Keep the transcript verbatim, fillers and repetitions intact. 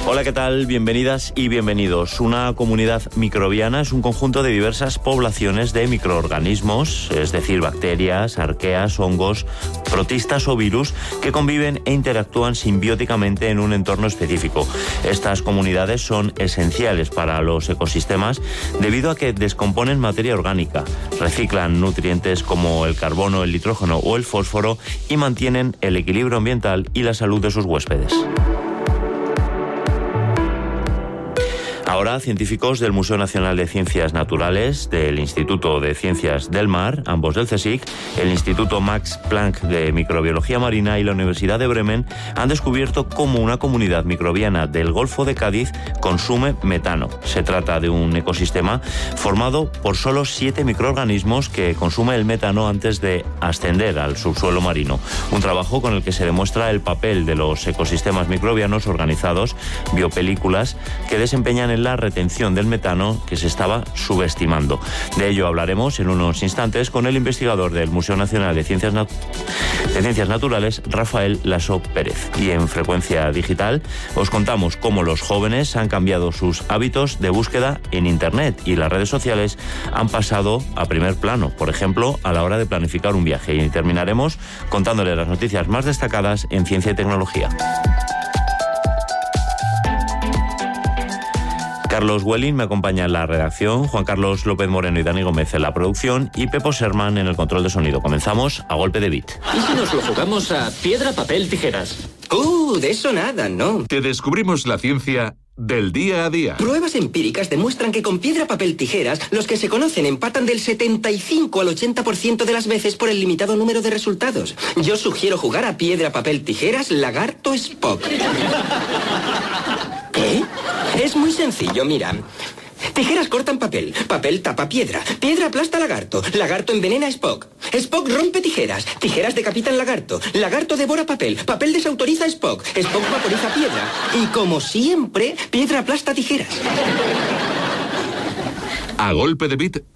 Hola, ¿qué tal? Bienvenidas y bienvenidos. Una comunidad microbiana es un conjunto de diversas poblaciones de microorganismos, es decir, bacterias, arqueas, hongos, protistas o virus, que conviven e interactúan simbióticamente en un entorno específico. Estas comunidades son esenciales para los ecosistemas debido a que descomponen materia orgánica, reciclan nutrientes como el carbono, el nitrógeno o el fósforo y mantienen el equilibrio ambiental y la salud de sus huéspedes. Ahora, científicos del Museo Nacional de Ciencias Naturales, del Instituto de Ciencias del Mar, ambos del CSIC, el Instituto Max Planck de Microbiología Marina y la Universidad de Bremen, han descubierto cómo una comunidad microbiana del Golfo de Cádiz consume metano. Se trata de un ecosistema formado por solo siete microorganismos que consume el metano antes de ascender al subsuelo marino. Un trabajo con el que se demuestra el papel de los ecosistemas microbianos organizados, biopelículas, que desempeñan en la retención del metano que se estaba subestimando. De ello hablaremos en unos instantes con el investigador del Museo Nacional de Ciencias, Nat- de Ciencias Naturales, Rafael Lasso Pérez. Y en Frecuencia Digital os contamos cómo los jóvenes han cambiado sus hábitos de búsqueda en Internet y las redes sociales han pasado a primer plano, por ejemplo, a la hora de planificar un viaje. Y terminaremos contándole las noticias más destacadas en ciencia y tecnología. Carlos Welling me acompaña en la redacción, Juan Carlos López Moreno y Dani Gómez en la producción y Pepo Serman en el control de sonido. Comenzamos a golpe de beat. ¿Y si nos lo jugamos a piedra, papel, tijeras? Uh, de eso nada, ¿no? Te descubrimos la ciencia del día a día. Pruebas empíricas demuestran que con piedra, papel, tijeras, los que se conocen empatan del setenta y cinco al ochenta por ciento de las veces por el limitado número de resultados. Yo sugiero jugar a piedra, papel, tijeras, lagarto, Spock. ¿Qué? Es muy sencillo, mira. Tijeras cortan papel, papel tapa piedra, piedra aplasta lagarto, lagarto envenena a Spock, Spock rompe tijeras, tijeras decapitan lagarto, lagarto devora papel, papel desautoriza a Spock, Spock vaporiza piedra y, como siempre, piedra aplasta tijeras. A golpe de beat